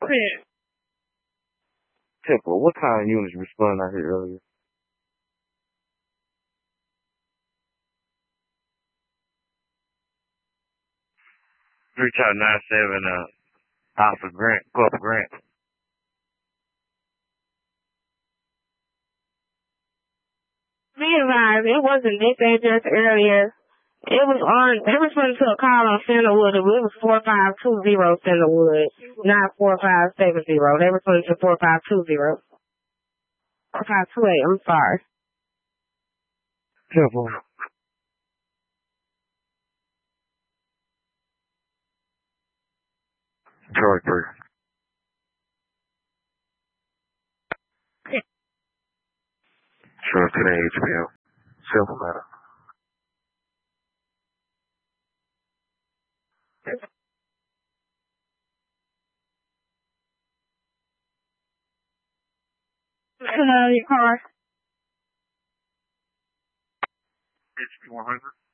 Temple, what kind of units responded out here earlier? Three Charlie 97, Alpha Grant, Corporal Grant. Be advised, it wasn't this address earlier. It was they responded to a call on Sandalwood. It was 4520 Sandalwood, not 4570. They responded to 4520. 4528, I'm sorry. Temple. Troy 3. Troy today, HBO. Simple matter. Your car. It's 100.